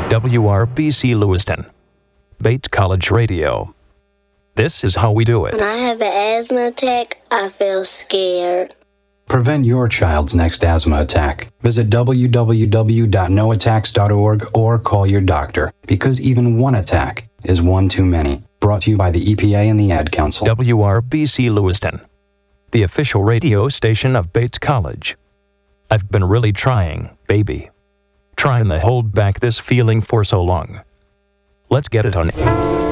WRBC Lewiston, Bates College Radio. This is how we do it. When I have an asthma attack, I feel scared. Prevent your child's next asthma attack. Visit www.noattacks.org or call your doctor, because even one attack is one too many. Brought to you by the EPA and the Ad Council. WRBC Lewiston, the official radio station of Bates College. I've been really trying, baby. Trying to hold back this feeling for so long. Let's get it on.